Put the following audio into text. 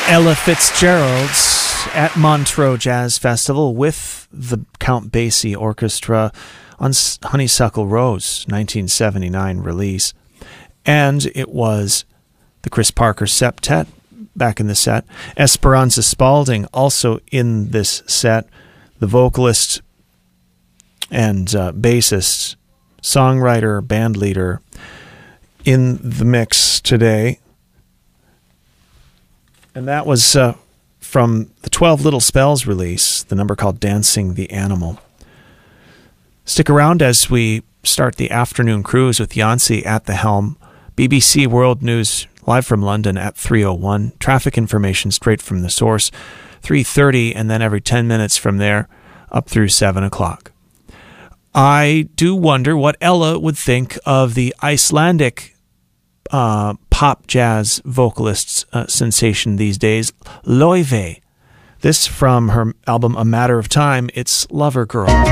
Ella Fitzgerald at Montreux Jazz Festival with the Count Basie Orchestra on Honeysuckle Rose, 1979 release. And it was the Chris Parker Septet back in the set. Esperanza Spalding also in this set, the vocalist and bassist, songwriter, band leader in the mix today. And that was from the 12 Little Spells release, the number called Dancing the Animal. Stick around as we start the afternoon cruise with Yancey at the helm. BBC World News live from London at 3:01. Traffic information straight from the source, 3:30, and then every 10 minutes from there up through 7 o'clock. I do wonder what Ella would think of the Icelandic pop jazz vocalist's sensation these days, Laufey. This from her album A Matter of Time, it's Lover Girl.